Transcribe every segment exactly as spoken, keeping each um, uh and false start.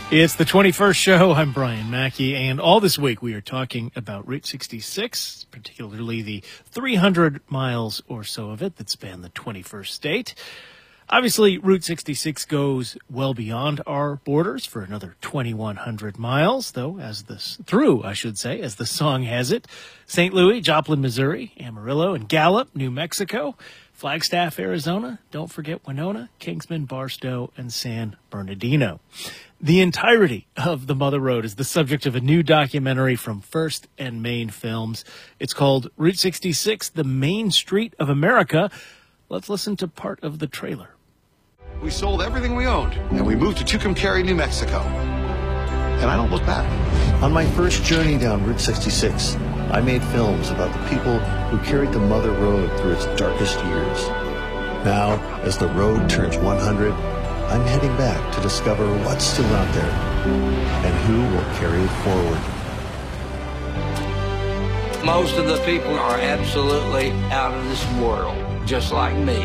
It's the twenty-first show. I'm Brian Mackey, and all this week we are talking about Route sixty-six, particularly the three hundred miles or so of it that span the twenty-first state. Obviously, Route sixty-six goes well beyond our borders for another twenty-one hundred miles, though, as this through, I should say, as the song has it. Saint Louis, Joplin, Missouri, Amarillo, and Gallup, New Mexico, Flagstaff, Arizona, don't forget Winona, Kingsman, Barstow, and San Bernardino. The entirety of the Mother Road is the subject of a new documentary from First and Main Films. It's called Route sixty-six, The Main Street of America. Let's listen to part of the trailer. We sold everything we owned, and we moved to Tucumcari, New Mexico. And I don't look back. On my first journey down Route sixty-six, I made films about the people who carried the Mother Road through its darkest years. Now, as the road turns one hundred, I'm heading back to discover what's still out there and who will carry it forward. Most of the people are absolutely out of this world, just like me.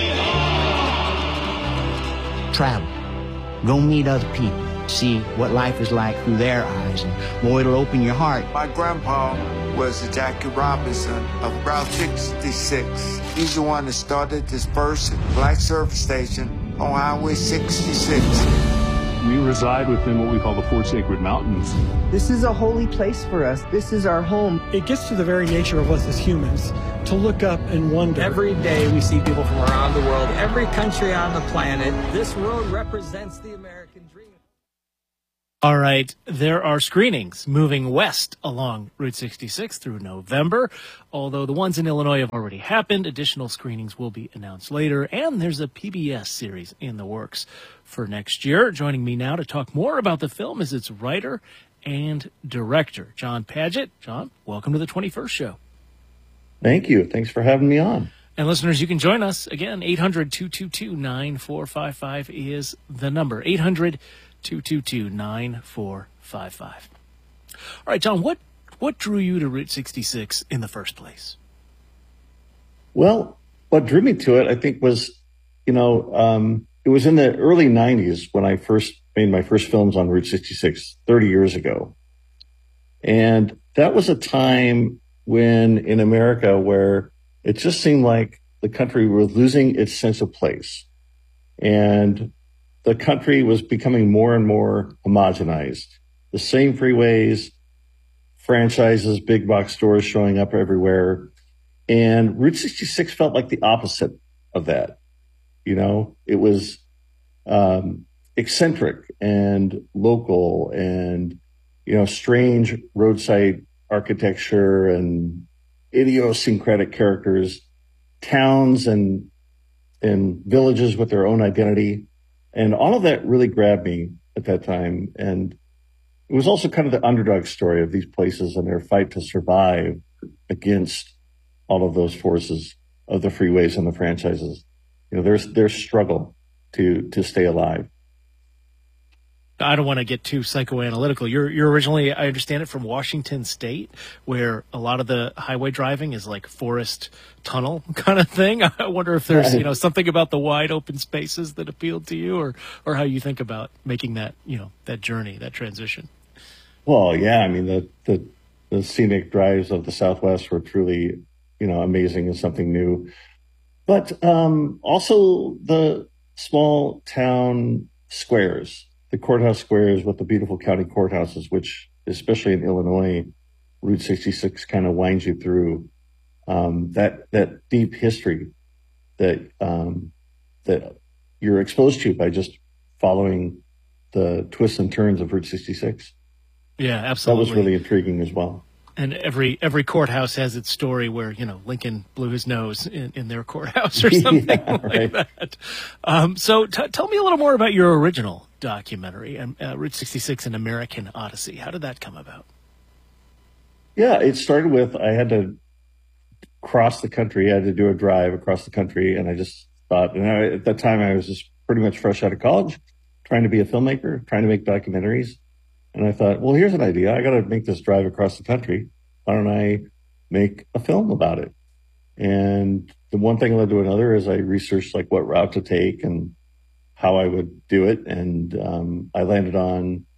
Travel. Go meet other people. See what life is like through their eyes, and boy, it'll open your heart. My grandpa was the Jackie Robinson of Route sixty-six. He's the one that started this first black service station on Highway sixty-six. We reside within what we call the Four Sacred Mountains. This is a holy place for us. This is our home. It gets to the very nature of us as humans, to look up and wonder. Every day we see people from around the world, every country on the planet. This road represents the American dream. All right, there are screenings moving west along Route sixty-six through November. Although the ones in Illinois have already happened, additional screenings will be announced later, and there's a P B S series in the works for next year. Joining me now to talk more about the film is its writer and director, John Padgett. John, welcome to the twenty-first show. Thank you. Thanks for having me on. And listeners, you can join us. Again, eight hundred, two two two, nine four five five is the number. eight hundred, two two two, nine four five five. All right, John, what, what drew you to Route sixty-six in the first place? Well, what drew me to it, I think, was, you know, um, it was in the early nineties when I first made my first films on Route sixty-six, thirty years ago. And that was a time when in America where it just seemed like the country was losing its sense of place. And the country was becoming more and more homogenized. The same freeways, franchises, big box stores showing up everywhere. And Route sixty-six felt like the opposite of that. You know, it was um, eccentric and local and, you know, strange roadside architecture and idiosyncratic characters, towns and and villages with their own identity. And all of that really grabbed me at that time. And it was also kind of the underdog story of these places and their fight to survive against all of those forces of the freeways and the franchises. You know, there's their struggle to to stay alive. I don't want to get too psychoanalytical. You're you're originally, I understand it, from Washington State, where a lot of the highway driving is like forest tunnel kind of thing. I wonder if there's, you know, something about the wide open spaces that appealed to you, or or how you think about making that, you know, that journey, that transition. Well, yeah, I mean, the the, the scenic drives of the Southwest were truly, you know, amazing and something new. But um, also the small town squares. The courthouse squares with the beautiful county courthouses, which, especially in Illinois, Route sixty-six kind of winds you through um, that that deep history that um, that you're exposed to by just following the twists and turns of Route sixty-six. Yeah, absolutely. That was really intriguing as well. And every every courthouse has its story where, you know, Lincoln blew his nose in, in their courthouse or something yeah, like right. that. Um, so t- tell me a little more about your original documentary, um, uh, Route sixty-six, An American Odyssey. How did that come about? Yeah, it started with I had to cross the country. I had to do a drive across the country. And I just thought, and I, at that time, I was just pretty much fresh out of college, trying to be a filmmaker, trying to make documentaries. And I thought, well, here's an idea. I got to make this drive across the country. Why don't I make a film about it? And the one thing led to another as I researched like what route to take and how I would do it. And um, I landed on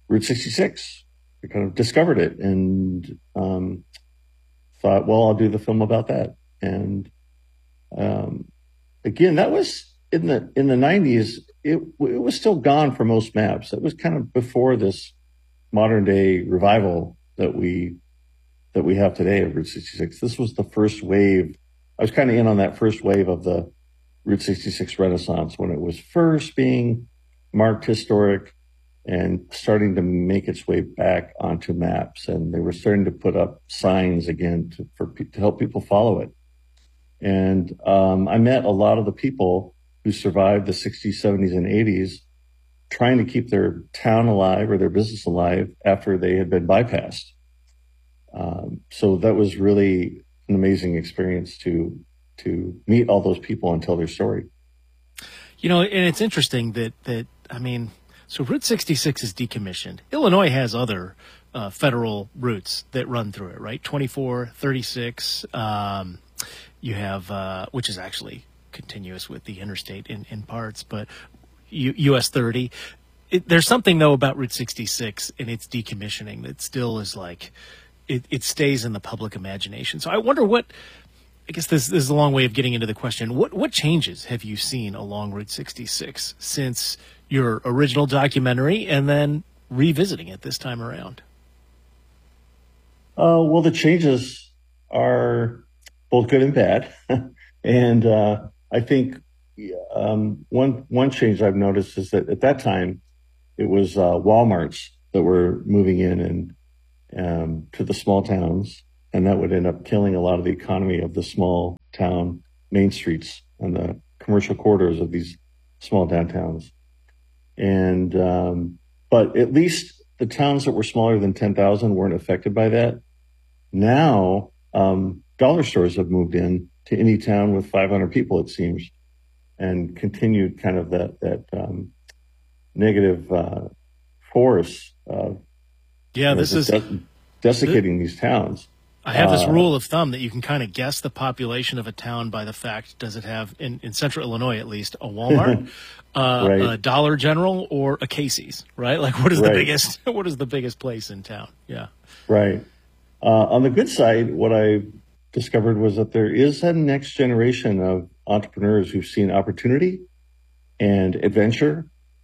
Route sixty-six. I kind of discovered it and um, thought, well, I'll do the film about that. And um, again, that was in the in the nineties. It it was still gone for most maps. It was kind of before this modern day revival that we that we have today of Route sixty-six. This was the first wave. I was kind of in on that first wave of the Route sixty-six Renaissance when it was first being marked historic and starting to make its way back onto maps. And they were starting to put up signs again to, for, to help people follow it. And um, I met a lot of the people who survived the sixties, seventies, and eighties trying to keep their town alive or their business alive after they had been bypassed. Um, so that was really an amazing experience to to meet all those people and tell their story. You know, and it's interesting that, that I mean, so Route sixty-six is decommissioned. Illinois has other uh, federal routes that run through it, right? twenty-four, thirty-six, um, you have, uh, which is actually continuous with the interstate in, in parts, but U- U S thirty. It, there's something, though, about Route sixty-six and its decommissioning that still is like, it, it stays in the public imagination. So I wonder what, I guess this, this is a long way of getting into the question. What what changes have you seen along Route sixty-six since your original documentary and then revisiting it this time around? Uh, well, the changes are both good and bad. and uh, I think um, one one change I've noticed is that at that time, it was uh, Walmarts that were moving in and um, to the small towns. And that would end up killing a lot of the economy of the small town main streets and the commercial corridors of these small downtowns. And, um, but at least the towns that were smaller than ten thousand weren't affected by that. Now, um, dollar stores have moved in to any town with five hundred people, it seems, and continued kind of that, that, um, negative, uh, force of, yeah, you know, this is des- desiccating these towns. I have this Uh, rule of thumb that you can kind of guess the population of a town by the fact, does it have, in, in central Illinois at least, a Walmart, uh, Right. a Dollar General, or a Casey's, right? Like, what is the Right. biggest, what is the biggest place in town? Yeah. Right. Uh, on the good side, what I discovered was that there is a next generation of entrepreneurs who've seen opportunity and adventure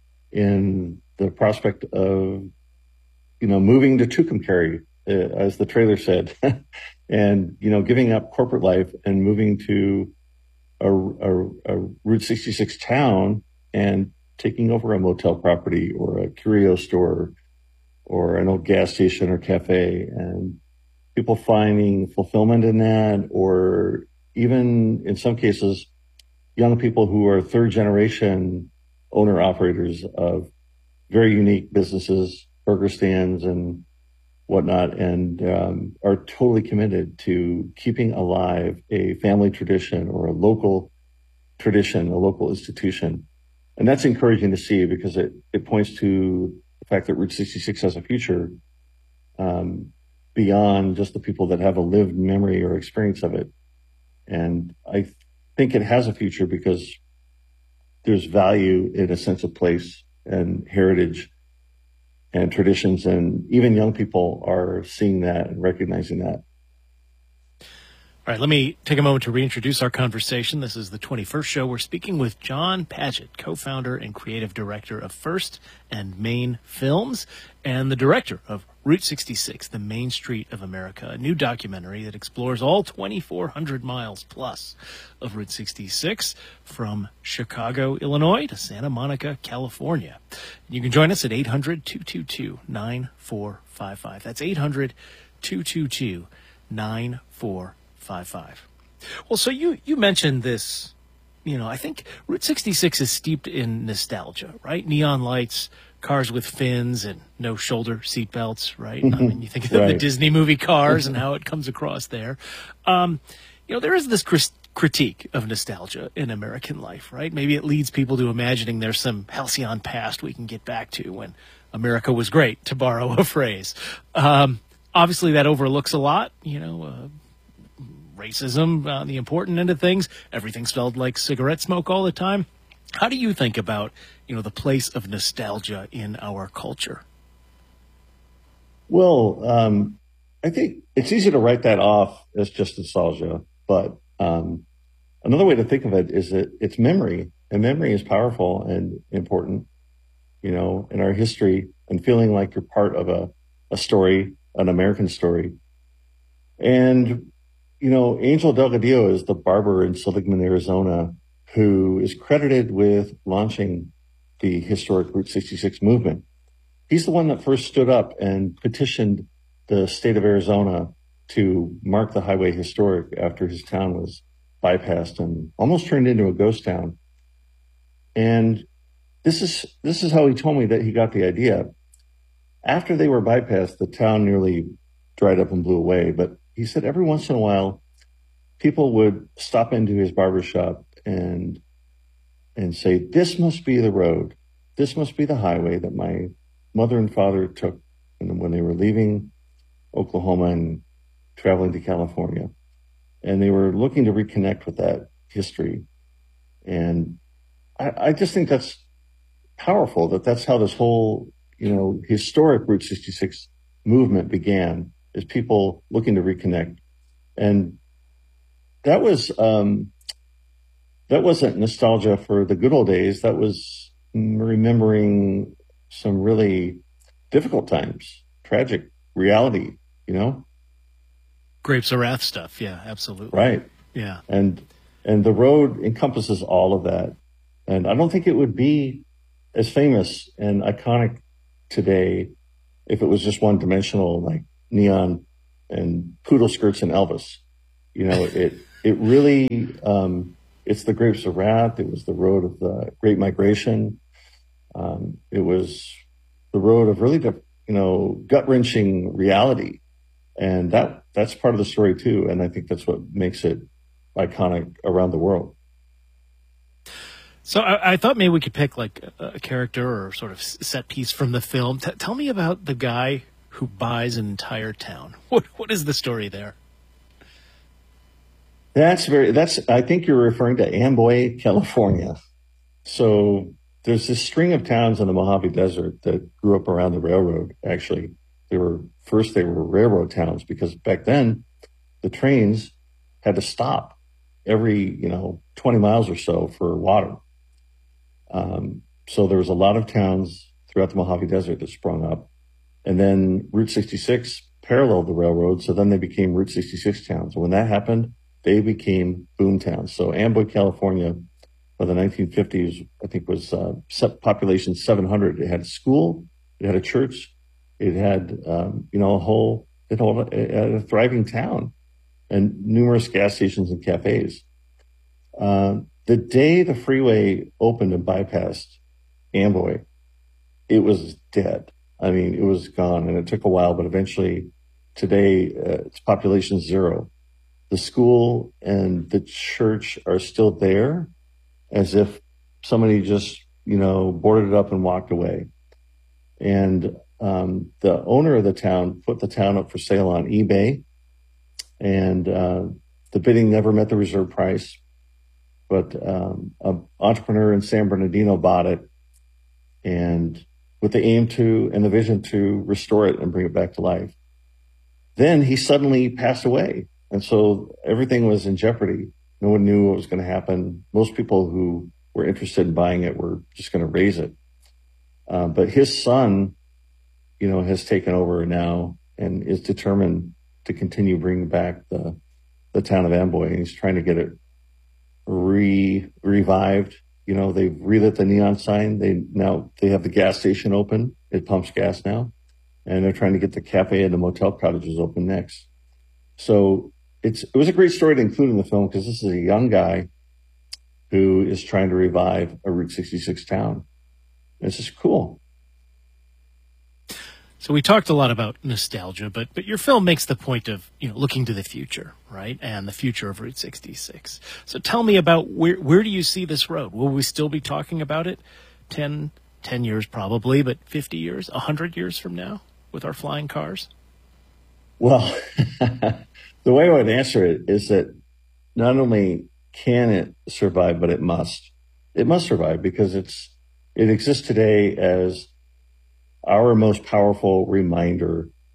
in the prospect of, you know, moving to Tucumcari, uh, as the trailer said, and, you know, giving up corporate life and moving to a, a, a Route sixty-six town and taking over a motel property or a curio store or an old gas station or cafe, and people finding fulfillment in that, or even in some cases, young people who are third generation owner operators of very unique businesses, burger stands and whatnot, and um, are totally committed to keeping alive a family tradition or a local tradition, a local institution. And that's encouraging to see because it, it points to the fact that Route sixty-six has a future um, beyond just the people that have a lived memory or experience of it. And I think it has a future because there's value in a sense of place and heritage and traditions, and even young people are seeing that and recognizing that. All right, let me take a moment to reintroduce our conversation. This is the twenty-first show. We're speaking with John Padgett, co-founder and creative director of First and Main Films, and the director of Route sixty-six, the Main Street of America, a new documentary that explores all twenty-four hundred miles plus of Route sixty-six from Chicago, Illinois to Santa Monica, California. You can join us at eight hundred, two two two, nine four five five. That's eight hundred, two two two, nine four five five. Well, so you, you mentioned this, you know, I think Route sixty-six is steeped in nostalgia, right? Neon lights, cars with fins and no shoulder seatbelts, right? I mean, you think of Right. the Disney movie Cars and how it comes across there. Um, you know, there is this cris- critique of nostalgia in American life, right? Maybe it leads people to imagining there's some halcyon past we can get back to when America was great, to borrow a phrase. Um, obviously, that overlooks a lot, you know, uh, racism on the important end of things. Everything smelled like cigarette smoke all the time. How do you think about, you know, the place of nostalgia in our culture? Well, um, I think it's easy to write that off as just nostalgia, but um, another way to think of it is that it's memory, and memory is powerful and important, you know, in our history, and feeling like you're part of a, a story, an American story. And, you know, Angel Delgadillo is the barber in Seligman, Arizona, who is credited with launching the historic Route sixty-six movement. He's the one that first stood up and petitioned the state of Arizona to mark the highway historic after his town was bypassed and almost turned into a ghost town. And this is this is how he told me that he got the idea. After they were bypassed, the town nearly dried up and blew away. But he said every once in a while, people would stop into his barbershop and and say, this must be the road. This must be the highway that my mother and father took when they were leaving Oklahoma and traveling to California. And they were looking to reconnect with that history. And I, I just think that's powerful, that that's how this whole, you know, historic Route sixty-six movement began, is people looking to reconnect. And that was, um, that wasn't nostalgia for the good old days. That was remembering some really difficult times, tragic reality, you know? Grapes of Wrath stuff. Yeah, absolutely. Right. Yeah. And, and the road encompasses all of that. And I don't think it would be as famous and iconic today if it was just one dimensional, like neon and poodle skirts and Elvis. You know, it, it really, um, it's the Grapes of Wrath. It was the road of the Great Migration. Um, it was the road of really, the, you know, gut-wrenching reality. And that that's part of the story too. And I think that's what makes it iconic around the world. So I, I thought maybe we could pick like a, a character or sort of set piece from the film. T- tell me about the guy who buys an entire town. What what is the story there? That's very, that's, I think you're referring to Amboy, California. So there's this string of towns in the Mojave Desert that grew up around the railroad. Actually, they were, first they were railroad towns because back then the trains had to stop every, you know, twenty miles or so for water. Um, so there was a lot of towns throughout the Mojave Desert that sprung up. And then Route sixty-six paralleled the railroad. So then they became Route sixty-six towns. And when that happened, they became boom towns. So Amboy, California, by the nineteen fifties, I think was uh, population seven hundred. It had a school, it had a church, it had, um, you know, a whole, it had a thriving town and numerous gas stations and cafes. Uh, the day the freeway opened and bypassed Amboy, it was dead. I mean, it was gone, and it took a while, but eventually today uh, its population is zero. The school and the church are still there as if somebody just, you know, boarded it up and walked away. And um, the owner of the town put the town up for sale on eBay, and uh, the bidding never met the reserve price. But um, an entrepreneur in San Bernardino bought it, and with the aim to and the vision to restore it and bring it back to life. Then he suddenly passed away. And so everything was in jeopardy. No one knew what was going to happen. Most people who were interested in buying it were just going to raise it. Uh, but his son, you know, has taken over now and is determined to continue bringing back the the town of Amboy. And he's trying to get it re revived. You know, they've relit the neon sign. They now they have the gas station open. It pumps gas now, and they're trying to get the cafe and the motel cottages open next. So it's it was a great story to include in the film because this is a young guy who is trying to revive a Route sixty-six town. It's just cool. So we talked a lot about nostalgia, but but your film makes the point of, you know, looking to the future, right? And the future of Route sixty-six. So tell me about where where do you see this road? Will we still be talking about it ten, ten years probably, but fifty years, one hundred years from now with our flying cars? Well, the way I would answer it is that not only can it survive, but it must. It must survive because it's it exists today as our most powerful reminder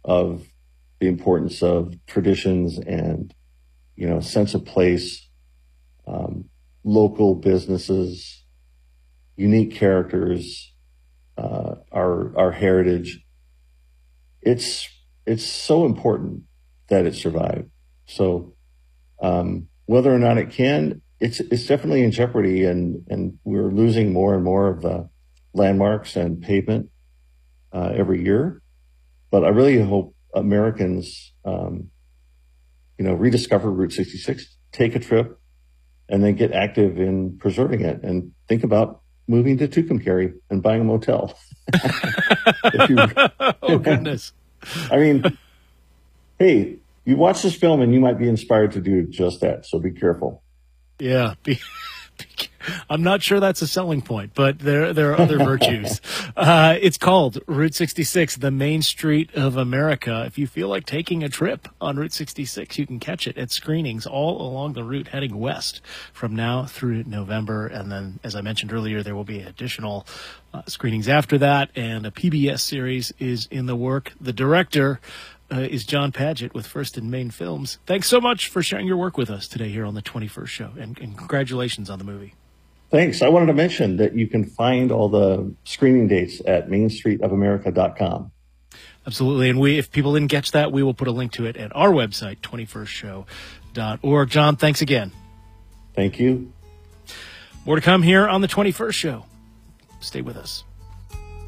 of the importance of traditions and, you know, sense of place, um, local businesses, unique characters, uh, our, our heritage. It's, it's so important that it survive. So, um, whether or not it can, it's, it's definitely in jeopardy, and, and we're losing more and more of the landmarks and pavement, uh, every year. But I really hope Americans, um, you know, rediscover Route sixty-six, take a trip, and then get active in preserving it, and think about moving to Tucumcari and buying a motel. If you, oh, goodness. I mean, hey, you watch this film and you might be inspired to do just that. So be careful. Yeah. Be, be, I'm not sure that's a selling point, but there, there are other virtues. Uh, it's called Route sixty-six, the Main Street of America. If you feel like taking a trip on Route sixty-six, you can catch it at screenings all along the route heading west from now through November. And then, as I mentioned earlier, there will be additional uh, screenings after that, and a P B S series is in the work. The director Uh, is John Padgett with First and Main Films. Thanks so much for sharing your work with us today here on the twenty-first Show, and, and congratulations on the movie. Thanks. I wanted to mention that you can find all the screening dates at main street of america dot com. Absolutely. And we, if people didn't catch that, we will put a link to it at our website, twenty-first show dot org. John, thanks again. Thank you. More to come here on the twenty-first Show. Stay with us.